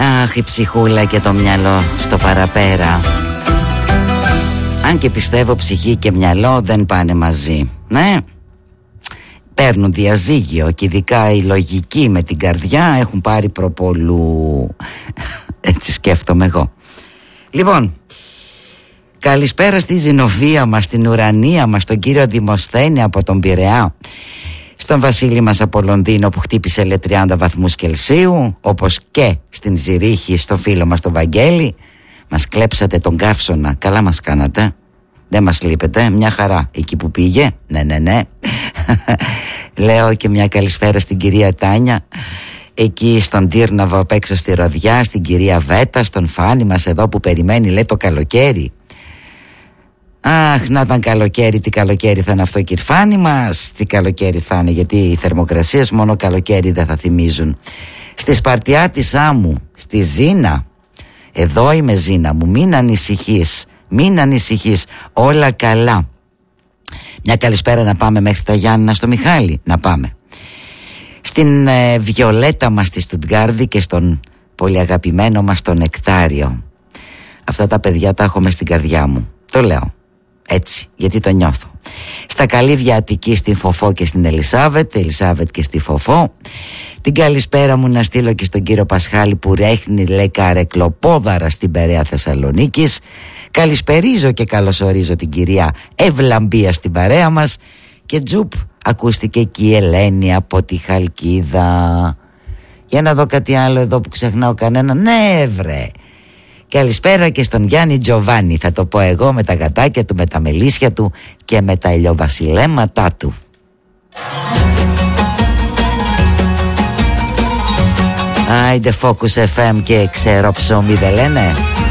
Αχ, η ψυχούλα και το μυαλό στο παραπέρα. Αν και πιστεύω ψυχή και μυαλό δεν πάνε μαζί. Ναι, παίρνουν διαζύγιο και ειδικά η λογική με την καρδιά έχουν πάρει προπολού. Έτσι σκέφτομαι εγώ. Λοιπόν, καλησπέρα στη Ζηνοβία μας, στην Ουρανία μας, τον κύριο Δημοσθένη από τον Πειραιά, στον Βασίλη μας από Λονδίνο που χτύπησε 30 βαθμούς Κελσίου, όπως και στην Ζηρίχη στο φίλο μας τον Βαγγέλη. Μας κλέψατε τον καύσωνα, καλά μας κάνατε. Δεν μας λείπετε, μια χαρά εκεί που πήγε. Ναι. Λέω και μια καλησπέρα στην κυρία Τάνια, εκεί στον Τύρναβο απ' έξω στη Ροδιά, στην κυρία Βέτα, στον Φάνη μας εδώ που περιμένει, λέει, το καλοκαίρι. Αχ, να ήταν καλοκαίρι, τι καλοκαίρι θα είναι αυτό, κύριε Φάνη μας, τι καλοκαίρι θα είναι, γιατί οι θερμοκρασίες μόνο καλοκαίρι δεν θα θυμίζουν. Στη Σπαρτιά της Άμμου, στη Ζήνα, εδώ είμαι Ζήνα μου, μην ανησυχείς, όλα καλά. Μια καλησπέρα να πάμε μέχρι τα Γιάννηνα στο Μιχάλη, να πάμε. Στην Βιολέτα μας στη Στουτγκάρδη και στον πολύ αγαπημένο μας τον Νεκτάριο. Αυτά τα παιδιά τα έχω μες στην καρδιά μου, το λέω έτσι γιατί το νιώθω. Στα καλύβια Αττική, στην Φοφό και στην Ελισάβετ και στη Φοφό. Την καλησπέρα μου να στείλω και στον κύριο Πασχάλη που ρέχνει, λέει, καρεκλοπόδαρα στην Περαία Θεσσαλονίκης. Καλησπερίζω και καλωσορίζω την κυρία Ευλαμπία στην παρέα μας. Και τζουπ, ακούστηκε εκεί η Ελένη από τη Χαλκίδα. Για να δω κάτι άλλο εδώ που ξεχνάω κανένα. Ναι βρε. Καλησπέρα και στον Γιάννη Τζοβάνι, θα το πω εγώ, με τα γατάκια του, με τα μελίσια του και με τα ηλιοβασιλέματά του. Άιντε Focus FM και ξέρω ψωμί δεν λένε.